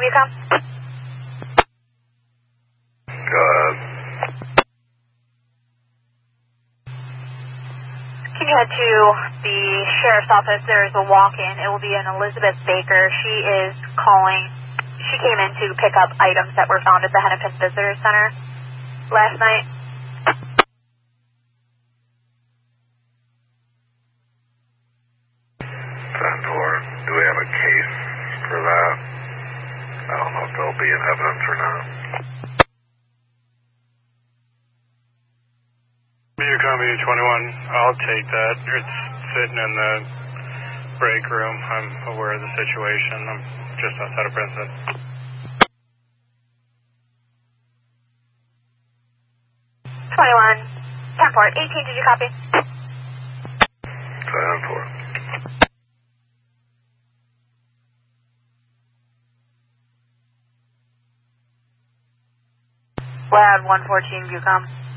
Bucom. Can you head to the sheriff's office? There is a walk-in. It will be an Elizabeth Baker. She is calling. She came in to pick up items that were found at the Hennepin Visitor Center last night. Do we have a case for that? I don't know if they'll be in evidence or not. Bucom 21, I'll take that. It's sitting in the break room. I'm aware of the situation. I'm just outside of Princeton. 21, 10-4, 18, did you copy? 10-4. Lab 114, Bucom.